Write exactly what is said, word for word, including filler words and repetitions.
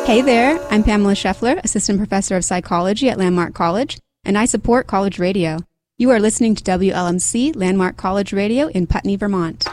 Hey there, I'm Pamela Scheffler, Assistant Professor of Psychology at Landmark College, and I support college radio. You are listening to W L M C Landmark College Radio in Putney, Vermont.